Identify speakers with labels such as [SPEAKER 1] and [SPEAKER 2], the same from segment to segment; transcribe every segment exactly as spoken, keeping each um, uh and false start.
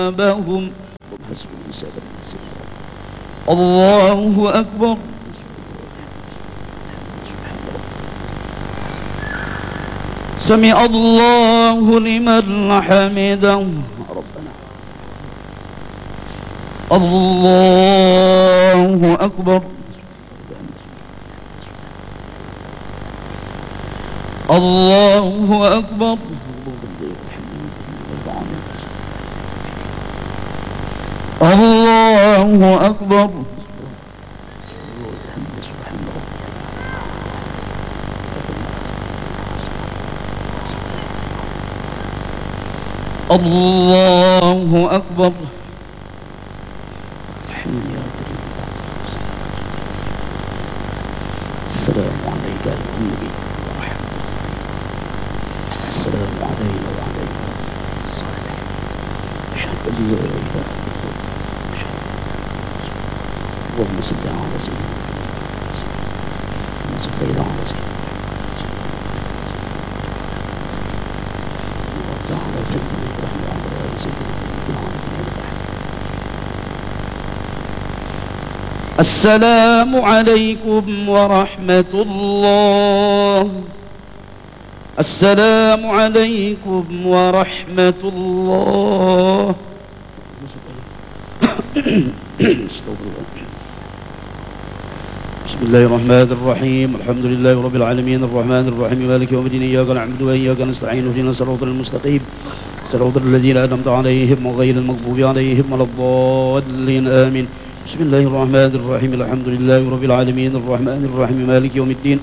[SPEAKER 1] آباهم الله أكبر. سمع الله لمن حمده ربنا. الله أكبر. الله أكبر. الله أكبر. الله أكبر. السلام عليك يا النبي ورحمة الله. السلام علينا وعلى الصالحين. أشهد أن لا إله إلا الله. اللهم صل على سيدنا محمد. صل على سيدنا محمد. على سيدنا إبراهيم وعلى آل سيدنا محمد. السلام عليكم ورحمة الله. السلام عليكم ورحمة الله. بسم الله الرحمن الرحيم. الحمد لله رب العالمين الرحمن الرحيم مالك يوم الدين. إياك نعبد وإياك نستعين اهدنا الصراط المستقيم صراط الذين أنعمت عليهم غير المغضوب عليهم ولا الضالين آمين. بسم الله الرحمن الرحيم. الحمد لله رب العالمين الرحمن الرحيم مالك يوم الدين.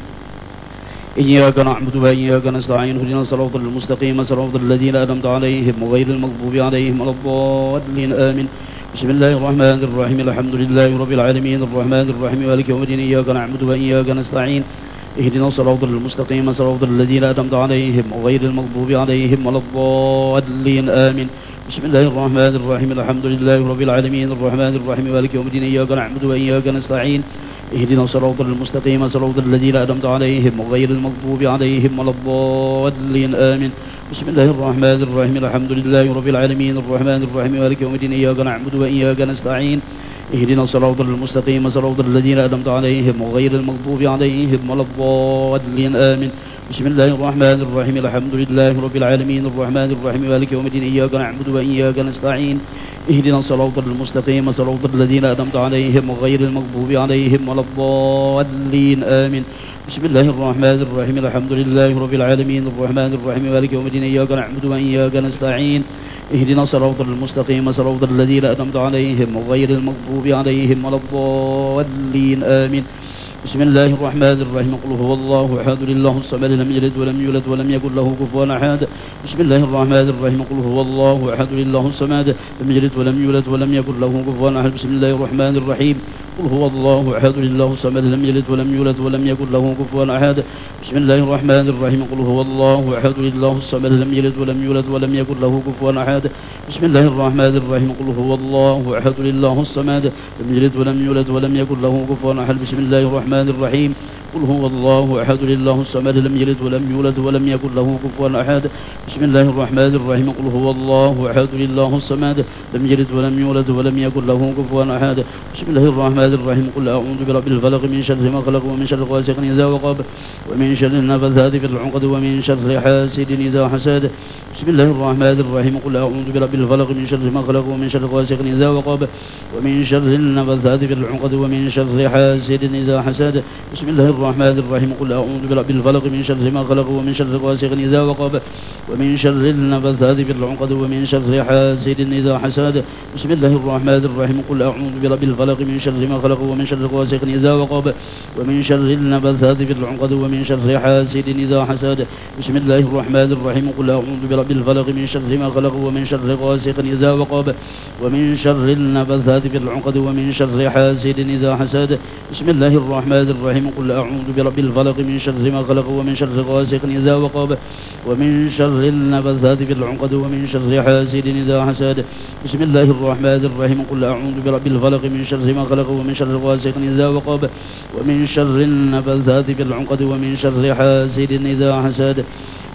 [SPEAKER 1] إياك نعبد وإياك نستعين اهدنا الصراط المستقيم صراط الذين أنعمت عليهم غير المغضوب عليهم ولا الضالين آمين. بسم الله الرحمن الرحيم. الحمد لله رب العالمين الرحمن الرحيم مالك يوم الدين. إياك نعبد وإياك نستعين اهدنا الصراط المستقيم صراط الذين أنعمت عليهم غير المغضوب عليهم ولا الضالين آمين. بسم الله الرحمن الرحيم. الحمد لله رب العالمين الرحمن الرحيم مالك يوم الدين. إياك نعبد وإياك نستعين اهدنا الصراط المستقيم صراط الذين أنعمت عليهم غير المغضوب عليهم ولا الضالين آمين. بسم الله الرحمن الرحيم. الحمد لله رب العالمين الرحمن الرحيم مالك يوم الدين. إياك نعبد وإياك نستعين اهدنا الصراط المستقيم صراط الذين أنعمت عليهم غير المغضوب عليهم ولا الضالين آمين. بسم الله الرحمن الرحيم. الحمد لله رب العالمين الرحمن الرحيم مالك يوم الدين. إياك نعبد وإياك نستعين اهدنا الصراط المستقيم صراط الذين أنعمت عليهم غير المغضوب عليهم ولا الضالين آمين. بسم الله الرحمن الرحيم. الحمد لله رب العالمين الرحمن الرحيم مالك يوم الدين. إياك نعبد وإياك نستعين اهدنا الصراط المستقيم صراط الذين أنعمت عليهم غير المغضوب عليهم ولا الضالين آمين. بسم الله الرحمن الرحيم. قل هو الله أحد الله الصمد لم يلد ولم يولد ولم يكن له كفوا أحد. بسم الله الرحمن الرحيم. قل هو الله أحد الله الصمد لم يلد ولم يولد ولم يكن له كفوا أحد. بسم الله الرحمن الرحيم. قل هو الله أحد الله الصمد لم يلد ولم يولد ولم يكن له كفوا أحد. بسم الله الرحمن الرحيم. قل هو الله أحد الله الصمد لم يلد ولم يولد ولم يكن له كفوا أحد. بسم الله الرحمن الرحيم. قل هو الله أحد الله الصمد لم يلد ولم يولد ولم يكن له كفوا أحد. بسم الله الرحمن الرحيم. قل هو الله أحد الله الصمد لم يلد ولم يولد ولم يكن له كفوا أحد. بسم الله الرحمن الرحيم. قل هو الله أحد الله الصمد لم يلد ولم يولد ولم يكن له كفوا أحد. بسم الله الرحمن الرحيم. قل أعوذ برب الفلق من شر ما خلق ومن شر غاسق إذا وقب ومن شر النفثات في العقد ومن شر حاسد إذا حسد. بسم الله الرحمن الرحيم. قل أعوذ برب الفلق من شر ما خلق ومن شر غاسق إذا وقب ومن شر النفثات في العقد ومن شر حاسد إذا حسد. بسم الله الرحمن الرحيم. قل أعوذ برب الفلق من شر ما خلق ومن شر غاسق إذا وقب ومن شر النفثات في العقد ومن شر حاسد إذا حسد. بسم الله الرحمن الرحيم. قل أعوذ برب الفلق من شر ما خلق ومن شر غاسق إذا وقب ومن شر النفثات في العقد ومن شر حاسد إذا حسد. بسم الله الرحمن الرحيم. قل أعوذ برب الفلق من شر ما خلق ومن شر غاسق إذا وقب ومن شر النفثات في العقد ومن شر حاسد إذا حسد. بسم الله الرحمن الرحيم. قل أعوذ برب الفلق من شر ما خلق ومن شر غاسق إذا وقب ومن شر النفثات في العقد ومن شر حاسد إذا حسد. بسم الله الرحمن الرحيم. قل أعوذ برب الفلق من شر ما خلق ومن شر غاسق إذا وقب ومن شر النفثات في العقد ومن شر حاسد إذا حسد.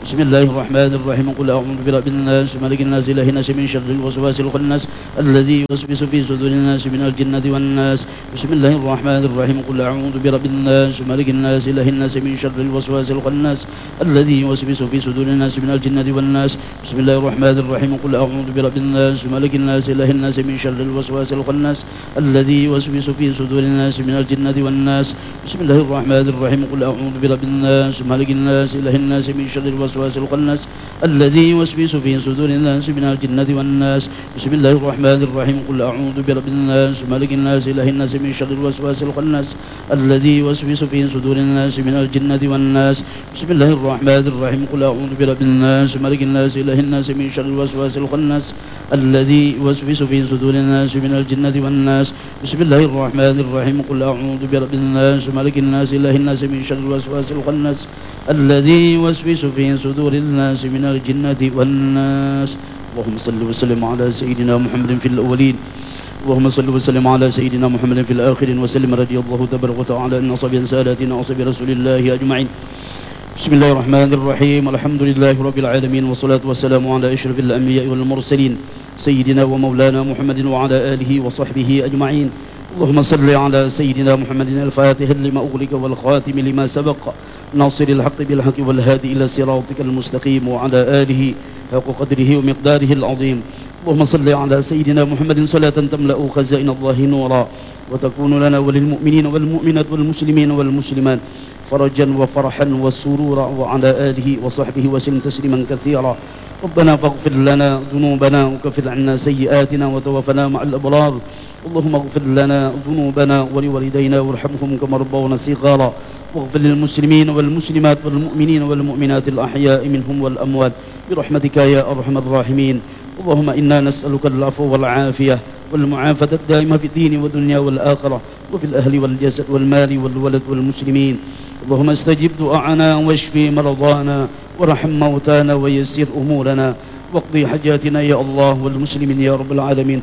[SPEAKER 1] بسم الله الرحمن الرحيم قل أعوذ برب الناس ملك الناس إله الناس من شر الوسواس الخناس الذي يوسوس في صدور الناس من الجنة والناس بسم الله الرحمن الرحيم قل أعوذ برب الناس ملك الناس إله الناس من شر الوسواس الخناس الذي يوسوس في صدور الناس من الجنة والناس بسم الله الرحمن الرحيم قل أعوذ برب الناس ملك الناس إله الناس من شر الوسواس الخناس الذي يوسوس في صدور الناس من الجنة والناس بسم الله الرحمن الرحيم قل أعوذ برب الناس ملك الناس إله الناس من شر الوسواس الخناس الذي يوسوس في صدور الناس من الجنة والناس بسم الله الرحمن الرحيم قل أعوذ برب الناس ملك الناس إله الناس من شر الوسواس الخناس الذي يوسوس في صدور الناس من الجنة والناس بسم الله الرحمن الرحيم قل أعوذ برب الناس ملك الناس إله الناس من شر الوسواس الخناس الذي يوسوس في صدور الناس من الجنة والناس بسم الله الرحمن الرحيم قل أعوذ برب الناس ملك الناس إله الناس من شر الوسواس الخناس الذي يوسوس في صدور الناس من الجنة والناس اللهم صل وسلم على سيدنا محمد في الأولين اللهم صل وسلم على سيدنا محمد في الآخرين وسلم رضي الله تبارك وتعالى عن أصحاب ساداتنا وأصحاب رسول الله أجمعين بسم الله الرحمن الرحيم الحمد لله رب العالمين والصلاة والسلام على أشرف الأنبياء والمرسلين سيدنا ومولانا محمد وعلى آله وصحبه أجمعين اللهم صل على سيدنا محمد الفاتح لما أغلق والخاتم لما سبق ناصر الحق بالحق والهادي إلى صراطك المستقيم وعلى آله حق قدره ومقداره العظيم اللهم صل على سيدنا محمد صلاة تملأ خزائن الله نورا وتكون لنا وللمؤمنين والمؤمنات والمسلمين والمسلمات فرجا وفرحا وسرورا وعلى آله وصحبه وسلم تسليما كثيرا ربنا فاغفر لنا ذنوبنا وكفر عنا سيئاتنا وتوفنا مع الأبرار اللهم اغفر لنا ذنوبنا ولوالدينا وارحمهم كما ربونا صغارا واغفر للمسلمين والمسلمات والمؤمنين والمؤمنات الأحياء منهم والأموات برحمتك يا أرحم الراحمين اللهم إنا نسألك العفو والعافية والمعافاة الدائمة في الدين والدنيا والآخرة وفي الأهل والجسد والمال والولد والمسلمين اللهم استجب دعاءنا واشفي مرضانا وارحم موتانا ويسر أمورنا واقضي حاجاتنا يا الله والمسلمين يا رب العالمين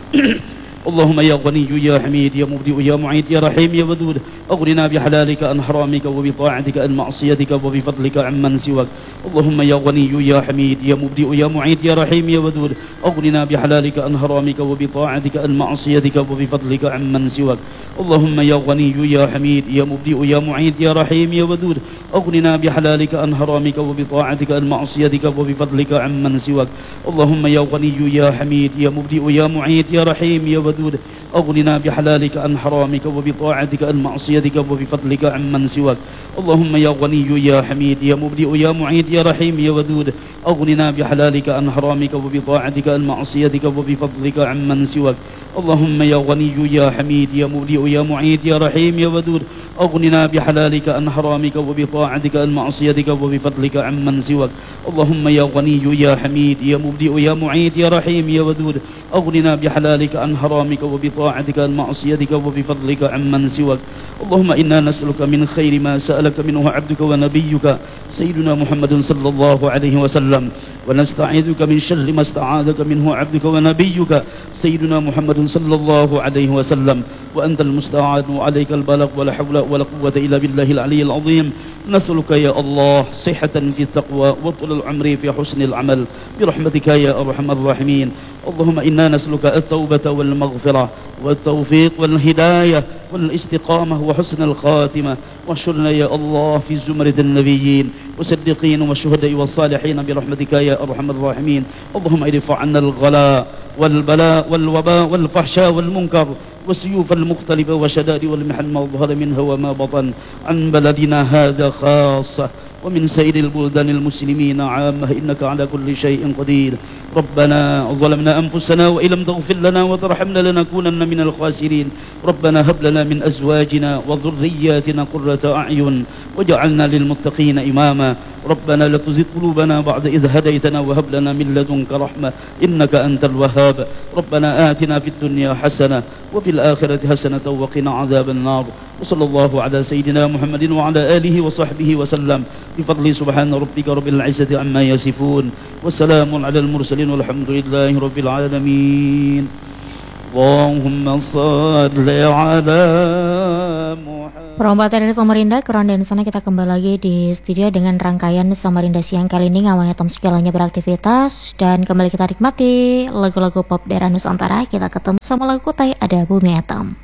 [SPEAKER 1] اللهم يا غني يا حميد يا مبدئ يا معيد يا رحيم يا ودود أغرنا بحلالك عن حرامك وبطاعتك عن معصيتك وبفضلك عمن سواك اللهم يا غني يا حميد يا مبدئ يا معيد يا رحيم يا ودود أغرنا بحلالك عن حرامك وبطاعتك عن معصيتك وبفضلك عمن سواك اللهم يا غني يا حميد يا مبدئ يا معيد يا رحيم يا ودود أغننا بحلالك عن حرامك وبطاعتك عن معصيتك وبفضلك عمن سواك اللهم يا غني يا حميد يا مبدئ يا معيد يا رحيم يا ودود أغننا بحلالك عن حرامك وبطاعتك عن معصيتك وبفضلك عمن سواك اللهم يا غني يا حميد يا مبدئ يا معيد يا رحيم يا ودود أغننا بحلالك عن حرامك وبطاعتك عن معصيتك وبفضلك عمن سواك اللهم يا غني يا حميد يا مبدئ يا معيد يا رحيم يا ودود أغننا بحلالك عن حرامك وبطاعتك عن معصيتك وبفضلك عمن سواك اللهم يا غني يا حميد يا مبدئ يا معيد يا رحيم يا ودود أغننا بحلالك عن حرامك وبطاعتك عن معصيتك وبفضلك عمن سواك اللهم إنا نسألك من خير ما سألك منه عبدك ونبيك سيدنا محمد صلى الله عليه وسلم ونستعيذك من شر ما استعاذك منه عبدك ونبيك سيدنا محمد صلى الله عليه وسلم وأنت المستعان وعليك البلاغ ولا حول ولا قوة إلا بالله العلي العظيم نسألك يا الله صحة في التقوى وطول العمر في حسن العمل برحمتك يا أرحم الراحمين اللهم إنا نسألك التوبة والمغفرة والتوفيق والهداية والاستقامة وحسن الخاتمة واحشرنا يا الله في زمرة النبيين والصديقين والشهداء والصالحين برحمتك يا أرحم الراحمين اللهم ارفع عنا الغلاء والبلاء والوباء والفحشاء والمنكر والسيوف المختلفة والشدائد والمحن ما ظهر منها وما بطن عن بلدنا هذا خاصة ومن سائر البلدان المسلمين عامة إنك على كل شيء قدير ربنا ظلمنا أنفسنا وإن لم تغفر لنا وترحمنا لنكونن من الخاسرين ربنا هب لنا من أزواجنا وذرياتنا قرة أعين وجعلنا للمتقين إماما ربنا لا تزغ قلوبنا بعد إذ هديتنا وهب لنا من لدنك رحمة إنك أنت الوهاب ربنا آتنا في الدنيا حسنة وفي الآخرة حسنة وقنا عذاب النار وصلى الله على سيدنا محمد وعلى آله وصحبه وسلم بفضل سبحان ربك رب العزة عما يصفون وسلام على المرسلين والحمد لله رب العالمين اللهم صل على محمد
[SPEAKER 2] Perombakan dari Samarinda, Keron dan sana kita kembali lagi di studio dengan rangkaian Samarinda siang kali ini. Ngawalnya Tom segalanya beraktivitas dan kembali kita nikmati lagu-lagu pop daerah Nusantara. Kita ketemu sama lagu Kutai Ada Bumi Atom.